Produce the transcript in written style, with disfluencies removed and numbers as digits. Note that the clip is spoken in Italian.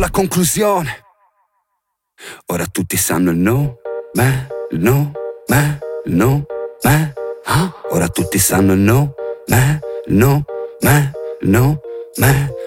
la conclusione. Ora tutti sanno il no, me, il no, me, il no, me. Ora tutti sanno il no, me, il no, me, il no, me.